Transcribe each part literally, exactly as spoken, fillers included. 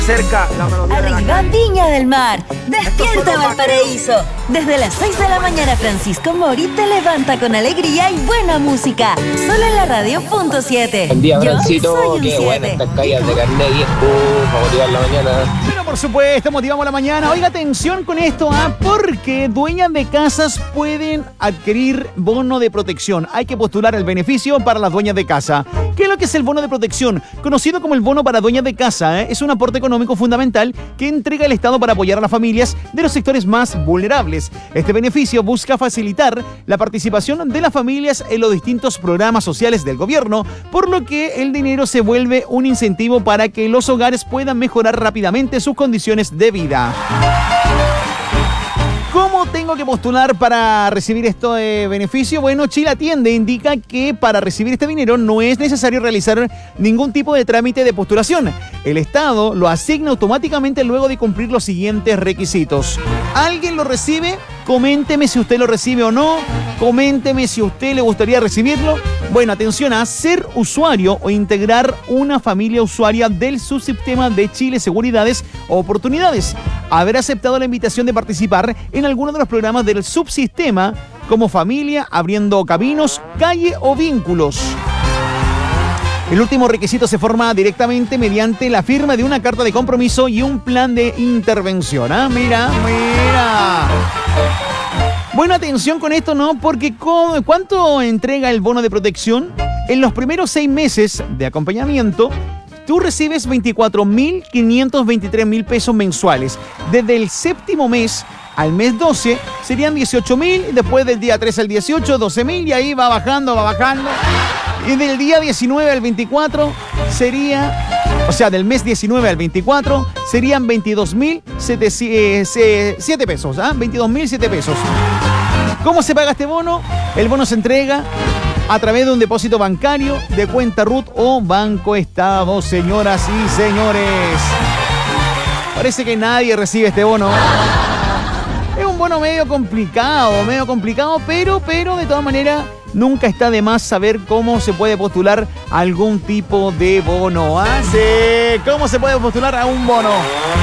Cerca la melodía de la Arriba calle. Viña del Mar, despierta Estos son los Valparaíso. Desde las seis de la mañana Francisco Mori te levanta con alegría y buena música. Solo en la radio punto siete. Buen día, Yo Francito. soy un Qué buena siete. estas calles de carnet y para motivar la mañana. Pero por supuesto, motivamos la mañana. Oiga, atención con esto, ¿ah? Porque dueñas de casas pueden adquirir bono de protección. Hay que postular el beneficio para las dueñas de casa. ¿Qué es lo que es el bono de protección? Conocido como el bono para dueñas de casa, ¿eh? Es un aporte económico fundamental que entrega el Estado para apoyar a las familias de los sectores más vulnerables. Este beneficio busca facilitar la participación de las familias en los distintos programas sociales del gobierno, por lo que el dinero se vuelve un incentivo para que los hogares puedan mejorar rápidamente sus condiciones de vida. ¿Cómo tengo que postular para recibir este beneficio? Bueno, Chile Atiende indica que para recibir este dinero no es necesario realizar ningún tipo de trámite de postulación. El Estado lo asigna automáticamente luego de cumplir los siguientes requisitos. ¿Alguien lo recibe? Coménteme si usted lo recibe o no. Coménteme si a usted le gustaría recibirlo. Bueno, atención a ser usuario o integrar una familia usuaria del subsistema de Chile Seguridades o Oportunidades. Haber aceptado la invitación de participar en alguno de los programas del subsistema como familia, abriendo caminos, calle o vínculos. El último requisito se forma directamente mediante la firma de una carta de compromiso y un plan de intervención. Ah, mira, mira. Bueno, atención con esto, ¿no? Porque ¿cuánto entrega el bono de protección? En los primeros seis meses de acompañamiento, tú recibes veinticuatro mil quinientos veintitrés mil pesos mensuales. Desde el séptimo mes al mes doce serían dieciocho mil, después del día tres al dieciocho, doce mil, y ahí va bajando, va bajando. Y del día diecinueve al veinticuatro sería, o sea, del mes diecinueve al veinticuatro serían veintidós mil siete pesos, ¿ah? veintidós mil siete pesos. ¿Cómo se paga este bono? El bono se entrega a través de un depósito bancario, de cuenta R U T o Banco Estado, señoras y señores. Parece que nadie recibe este bono. Es un bono medio complicado, medio complicado, pero, pero de todas maneras nunca está de más saber cómo se puede postular algún tipo de bono. ¿Ah? Sí, ¿cómo se puede postular a un bono?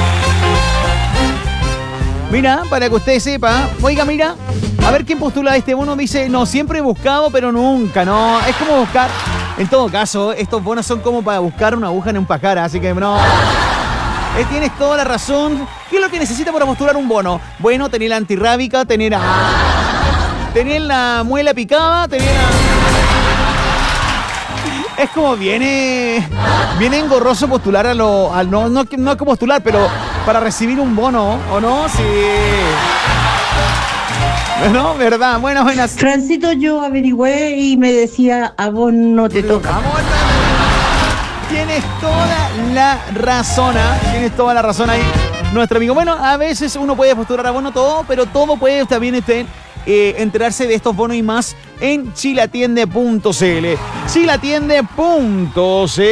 Mira, para que usted sepa, oiga, mira, a ver quién postula este bono. Dice, no, siempre he buscado, pero nunca, no. Es como buscar, en todo caso, estos bonos son como para buscar una aguja en un pajar, así que no. Eh, tienes toda la razón. ¿Qué es lo que necesita para postular un bono? Bueno, tener la antirrábica, tener a... tener la muela picada, tener a... Es como viene... viene engorroso postular a lo... A, no, no, no hay que postular, pero para recibir un bono, ¿o no? Sí. ¿No? ¿Verdad? Buenas, buenas. Francito, yo averigüé y me decía, a vos no te toca. Vamos. Tienes toda la razón, ¿eh? Tienes toda la razón ahí, nuestro amigo. Bueno, a veces uno puede postular a bono todo, pero todo puede también usted eh, enterarse de estos bonos y más en chile atiende punto c l. chile atiende punto c l